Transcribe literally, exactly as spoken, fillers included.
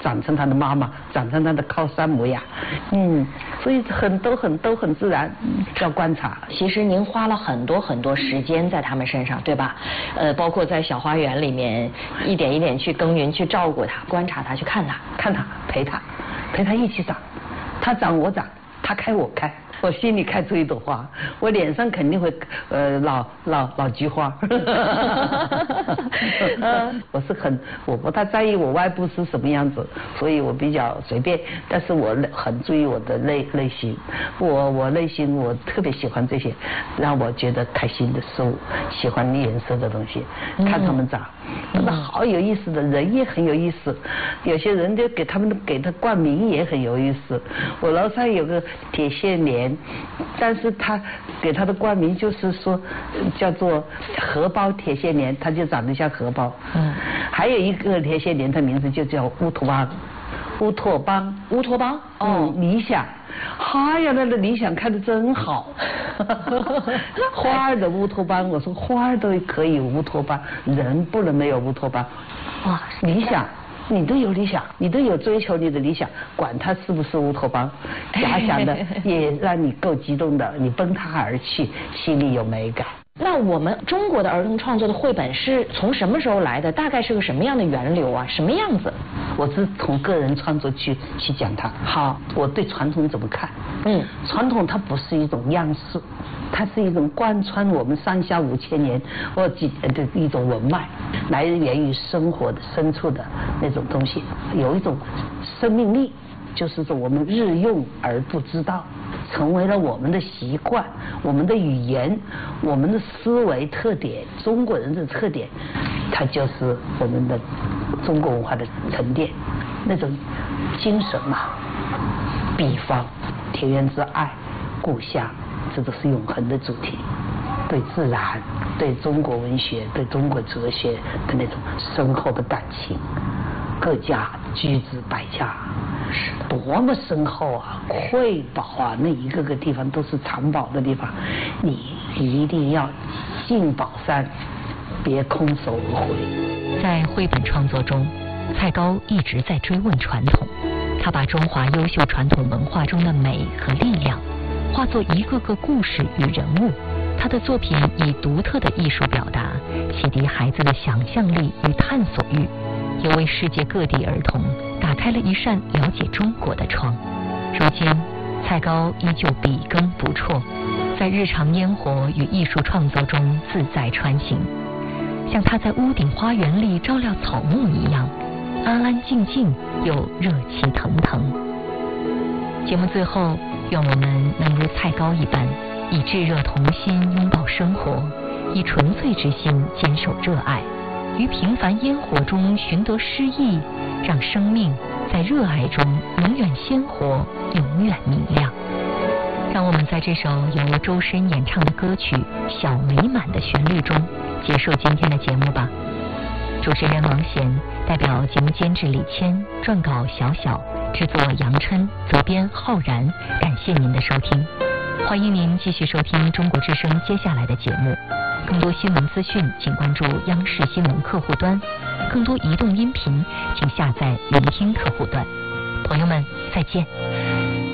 长成他的妈妈，长成他的靠山模样。嗯，所以很都很都很自然，要观察。 其实您花了很多很多时间在他们身上，对吧？呃，包括在小花园里面一点一点去耕耘，去照顾他，观察他，去看他， 看他，陪他，陪他一起长，他长我长，他开我开。我心里开出一朵花，我脸上肯定会呃老老老菊花。我是很我不太在意我外部是什么样子，所以我比较随便，但是我很注意我的内内心。我我内心我特别喜欢这些让我觉得开心的事物，喜欢颜色的东西，看他们长，真的好有意思的，人也很有意思。有些人就给他们给他冠名也很有意思。我楼上有个铁线莲。但是他给他的冠名就是说叫做荷包铁线莲，它就长得像荷包。嗯，还有一个铁线莲，它名字就叫乌托邦。乌托邦， 乌托邦，哦， 嗯，理想。哎呀，那个理想看得真好。花儿的乌托邦，我说花儿都可以乌托邦，人不能没有乌托邦。哇，理想。你都有理想，你都有追求你的理想，管它是不是乌托邦，假想的也让你够激动的，你奔它而去，心里有美感。 那我们中国的儿童创作的绘本是从什么时候来的？大概是个什么样的源流啊？什么样子？ 我是从个人创作去去讲它。好，我对传统怎么看？嗯，传统它不是一种样式，它是一种贯穿我们上下五千年或几的一种文脉，来源于生活的深处的那种东西，有一种生命力，就是说我们日用而不知道，成为了我们的习惯，我们的语言，我们的思维特点，中国人的特点，它就是我们的中国文化的沉淀，那种精神嘛。比方田园之爱，故乡，这都是永恒的主题。对自然，对中国文学，对中国哲学的那种深厚的感情，各家居之百家，是多么深厚啊，瑰宝啊，那一个个地方都是藏宝的地方，你一定要进宝山，别空手而回。 在绘本创作中，蔡高一直在追问传统，他把中华优秀传统文化中的美和力量化作一个个故事与人物。他的作品以独特的艺术表达，启迪孩子的想象力与探索欲，也为世界各地儿童打开了一扇了解中国的窗。如今，蔡高依旧笔耕不辍，在日常烟火与艺术创作中自在穿行，像他在屋顶花园里照料草木一样，安安静静又热气腾腾。节目最后，愿我们能如蔡高一般，以炙热童心拥抱生活，以纯粹之心坚守热爱，于平凡烟火中寻得诗意，让生命在热爱中永远鲜活，永远明亮。让我们在这首由周深演唱的歌曲《小美满》的旋律中结束今天的节目吧。主持人王贤，代表节目监制李谦，撰稿小小，制作杨琛，责编浩然，感谢您的收听。欢迎您继续收听中国之声接下来的节目。更多新闻资讯请关注央视新闻客户端，更多移动音频请下载聆听客户端。朋友们，再见。